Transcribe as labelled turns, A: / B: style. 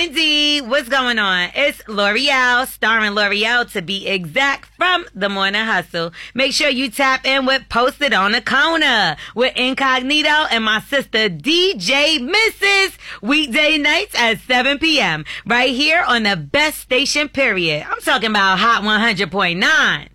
A: indeed. What's going on? It's L'Oreal, starring L'Oreal to be exact, from The Morning Hustle. Make sure you tap in with Posted on the Corner with Incognito and my sister DJ Mrs. Weekday nights at 7 p.m. right here on the best station, period. I'm talking about Hot 100.9.